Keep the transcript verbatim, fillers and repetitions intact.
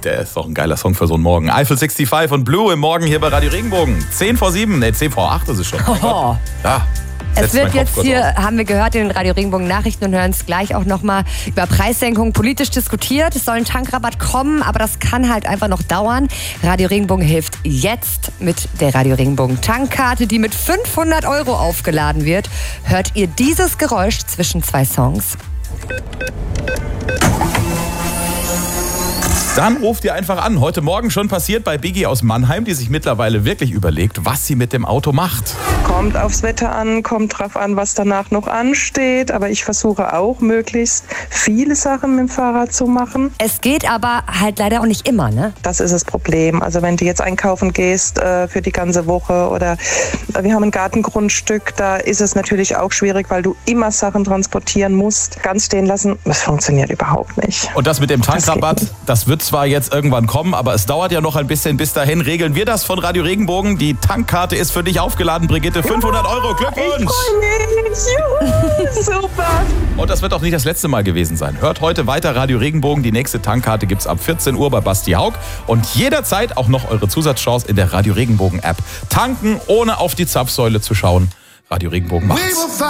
der ist doch ein geiler Song für so einen Morgen. Eiffel fünfundsechzig und Blue im Morgen hier bei Radio Regenbogen. zehn vor sieben, ne, zehn vor acht ist es schon. Oh. Ja. Es wird jetzt hier, haben wir gehört in den Radio Regenbogen Nachrichten und hören es gleich auch nochmal über Preissenkungen politisch diskutiert. Es soll ein Tankrabatt kommen, aber das kann halt einfach noch dauern. Radio Regenbogen hilft jetzt mit der Radio Regenbogen Tankkarte, die mit fünfhundert Euro aufgeladen wird. Hört ihr dieses Geräusch zwischen zwei Songs? Dann ruft ihr einfach an. Heute Morgen schon passiert bei Biggie aus Mannheim, die sich mittlerweile wirklich überlegt, was sie mit dem Auto macht. Kommt aufs Wetter an, kommt drauf an, was danach noch ansteht. Aber ich versuche auch, möglichst viele Sachen mit dem Fahrrad zu machen. Es geht aber halt leider auch nicht immer, ne? Das ist das Problem. Also wenn du jetzt einkaufen gehst äh, für die ganze Woche oder äh, wir haben ein Gartengrundstück, da ist es natürlich auch schwierig, weil du immer Sachen transportieren musst. Ganz stehen lassen, das funktioniert überhaupt nicht. Und das mit dem Tankrabatt, das, das wird zwar jetzt irgendwann kommen, aber es dauert ja noch ein bisschen. Bis dahin regeln wir das von Radio Regenbogen. Die Tankkarte ist für dich aufgeladen, Brigitte. fünfhundert Euro, Glückwunsch! Ich freue mich. Juhu, super! Und das wird auch nicht das letzte Mal gewesen sein. Hört heute weiter Radio Regenbogen. Die nächste Tankkarte gibt's ab vierzehn Uhr bei Basti Haug. Und jederzeit auch noch eure Zusatzchance in der Radio Regenbogen App. Tanken, ohne auf die Zapfsäule zu schauen. Radio Regenbogen macht's.